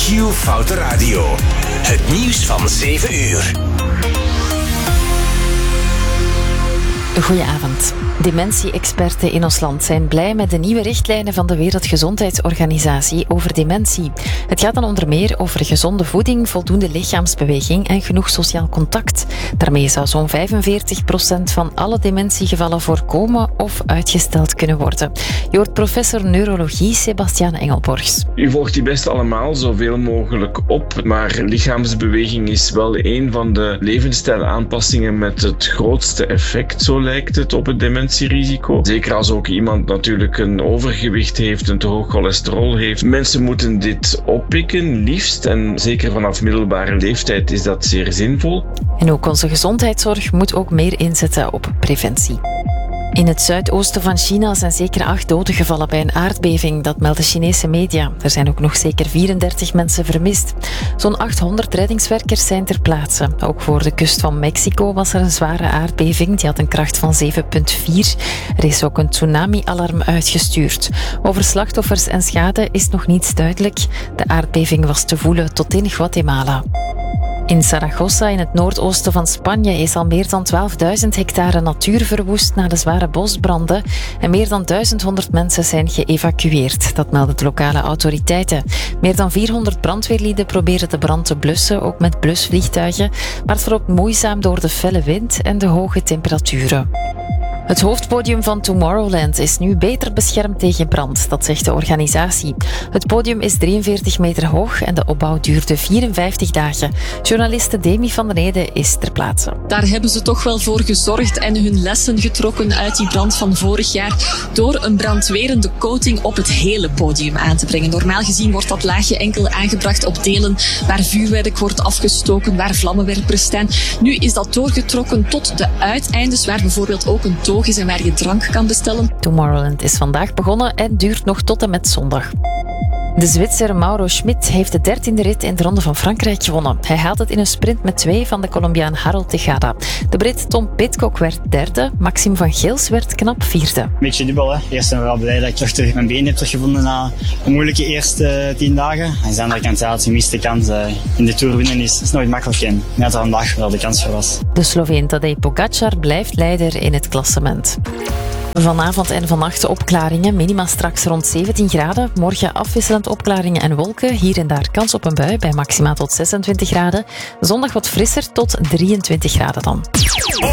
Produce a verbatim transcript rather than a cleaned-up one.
Q Foute Radio. Het nieuws van zeven uur. Goedenavond. Dementie-experten in ons land zijn blij met de nieuwe richtlijnen van de Wereldgezondheidsorganisatie over dementie. Het gaat dan onder meer over gezonde voeding, voldoende lichaamsbeweging en genoeg sociaal contact. Daarmee zou zo'n vijfenveertig procent van alle dementiegevallen voorkomen of uitgesteld kunnen worden. Je hoort professor neurologie Sebastiaan Engelborgs. U volgt die best allemaal zoveel mogelijk op, maar lichaamsbeweging is wel een van de levensstijlaanpassingen met het grootste effect, zo lijkt het, op het dementierisico. Zeker als ook iemand natuurlijk een overgewicht heeft, een te hoog cholesterol heeft. Mensen moeten dit oppikken, liefst, en zeker vanaf middelbare leeftijd is dat zeer zinvol. En ook onze gezondheidszorg moet ook meer inzetten op preventie. In het zuidoosten van China zijn zeker acht doden gevallen bij een aardbeving, dat melden Chinese media. Er zijn ook nog zeker vierendertig mensen vermist. Zo'n achthonderd reddingswerkers zijn ter plaatse. Ook voor de kust van Mexico was er een zware aardbeving, die had een kracht van zeven komma vier. Er is ook een tsunami-alarm uitgestuurd. Over slachtoffers en schade is nog niets duidelijk. De aardbeving was te voelen tot in Guatemala. In Zaragoza, in het noordoosten van Spanje, is al meer dan twaalfduizend hectare natuur verwoest na de zware bosbranden en meer dan duizendhonderd mensen zijn geëvacueerd. Dat melden de lokale autoriteiten. Meer dan vierhonderd brandweerlieden proberen de brand te blussen, ook met blusvliegtuigen, maar het verloopt moeizaam door de felle wind en de hoge temperaturen. Het hoofdpodium van Tomorrowland is nu beter beschermd tegen brand, dat zegt de organisatie. Het podium is drieënveertig meter hoog en de opbouw duurde vierenvijftig dagen. Journaliste Demi van den Ede is ter plaatse. Daar hebben ze toch wel voor gezorgd en hun lessen getrokken uit die brand van vorig jaar door een brandwerende coating op het hele podium aan te brengen. Normaal gezien wordt dat laagje enkel aangebracht op delen waar vuurwerk wordt afgestoken, waar vlammenwerpers staan. Nu is dat doorgetrokken tot de uiteindes, waar bijvoorbeeld ook een toog is en waar je drank kan bestellen. Tomorrowland is vandaag begonnen en duurt nog tot en met zondag. De Zwitser Mauro Schmid heeft de dertiende rit in de Ronde van Frankrijk gewonnen. Hij haalt het in een sprint met twee van de Colombiaan Harold Tejada. De Brit Tom Pidcock werd derde, Maxime van Geels werd knap vierde. Een beetje dubbel, hè. Eerst zijn we wel blij dat ik terug, terug mijn been heb teruggevonden na een moeilijke eerste tien dagen. En aan de andere kant, ja, het gemiste kans uh, in de Tour winnen is, is nooit makkelijk. En net er vandaag wel de kans voor was. De Sloveen Tadej Pogacar blijft leider in het klassement. Vanavond en vannacht opklaringen, minima straks rond zeventien graden. Morgen afwisselend opklaringen en wolken. Hier en daar kans op een bui bij maxima tot zesentwintig graden. Zondag wat frisser tot drieëntwintig graden dan.